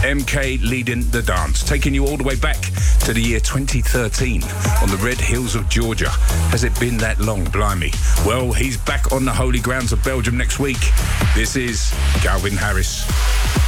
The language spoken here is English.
MK leading the dance, taking you all the way back to the year 2013 on the red hills of Georgia. Has it been that long? Blimey. Well, he's back on the holy grounds of Belgium next week. This is Calvin Harris.